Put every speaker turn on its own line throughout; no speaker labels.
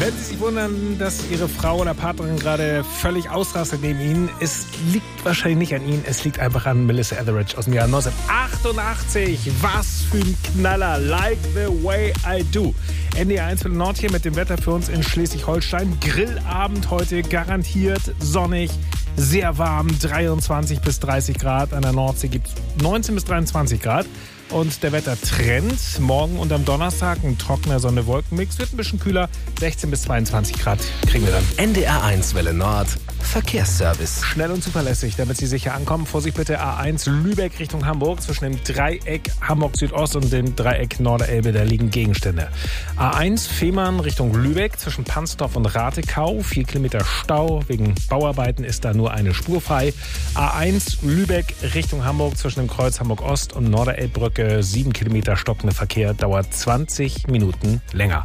Wenn Sie sich wundern, dass Ihre Frau oder Partnerin gerade völlig ausrastet neben Ihnen, es liegt wahrscheinlich nicht an Ihnen, es liegt einfach an Melissa Etheridge aus dem Jahr 1988. Was für ein Knaller, Like the Way I Do. NDR 1 für den Nord hier mit dem Wetter für uns in Schleswig-Holstein. Grillabend heute garantiert sonnig, sehr warm, 23 bis 30 Grad. An der Nordsee gibt es 19 bis 23 Grad. Und der Wettertrend, morgen und am Donnerstag ein trockener Sonne-Wolken-Mix, wird ein bisschen kühler, 16 bis 22 Grad kriegen wir dann.
NDR 1 Welle Nord, Verkehrsservice.
Schnell und zuverlässig, damit Sie sicher ankommen. Vorsicht bitte, A1 Lübeck Richtung Hamburg, zwischen dem Dreieck Hamburg Südost und dem Dreieck Norderelbe, da liegen Gegenstände. A1 Fehmarn Richtung Lübeck, zwischen Pansdorf und Ratekau, 4 Kilometer Stau, wegen Bauarbeiten ist da nur eine Spur frei. A1 Lübeck Richtung Hamburg, zwischen dem Kreuz Hamburg Ost und Norderelbbrücke, 7 Kilometer stockender Verkehr, dauert 20 Minuten länger.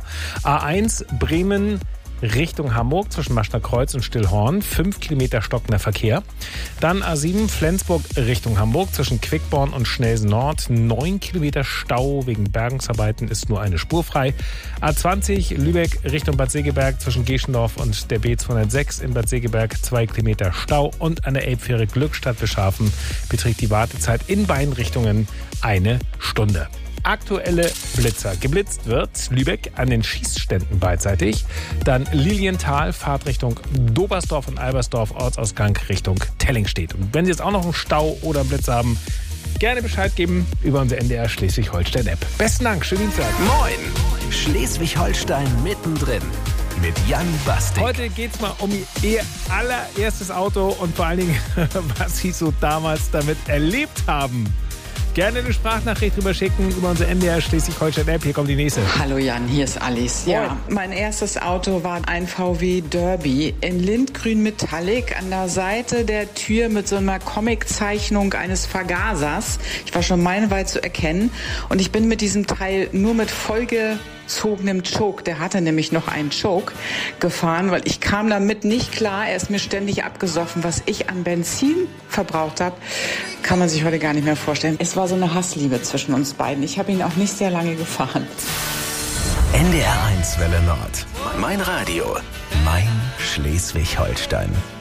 A1 Bremen Richtung Hamburg zwischen Maschner Kreuz und Stillhorn, 5 Kilometer stockender Verkehr. Dann A7 Flensburg Richtung Hamburg zwischen Quickborn und Schnelsen Nord, 9 Kilometer Stau, wegen Bergungsarbeiten ist nur eine Spur frei. A20 Lübeck Richtung Bad Segeberg zwischen Geschendorf und der B206 in Bad Segeberg, 2 Kilometer Stau, und an der Elbfähre Glückstadt Beschafen beträgt die Wartezeit in beiden Richtungen 1 Stunde. Aktuelle Blitzer. Geblitzt wird Lübeck an den Schießständen beidseitig. Dann Lilienthal, Fahrtrichtung Dobersdorf und Albersdorf, Ortsausgang Richtung Tellingstedt. Und wenn Sie jetzt auch noch einen Stau oder einen Blitz haben, gerne Bescheid geben über unsere NDR Schleswig-Holstein-App. Besten Dank, schönen Dienstag.
Moin, Schleswig-Holstein mittendrin mit Jan Bastik.
Heute geht's mal um Ihr allererstes Auto und vor allen Dingen, was Sie so damals damit erlebt haben. Gerne eine Sprachnachricht drüber schicken über unsere NDR Schleswig-Holstein-App. Hier kommt die nächste.
Hallo Jan, hier ist Alice. Ja, mein erstes Auto war ein VW Derby in Lindgrün Metallic, an der Seite der Tür mit so einer Comiczeichnung eines Vergasers. Ich war schon meilenweit zu erkennen und ich bin mit diesem Teil nur mit vollgezogenem Choke, der hatte nämlich noch einen Choke, gefahren, weil ich kam damit nicht klar. Er ist mir ständig abgesoffen. Was ich an Benzin verbraucht habe, kann man sich heute gar nicht mehr vorstellen. Es war so eine Hassliebe zwischen uns beiden. Ich habe ihn auch nicht sehr lange gefahren.
NDR 1 Welle Nord. Mein Radio, mein Schleswig-Holstein.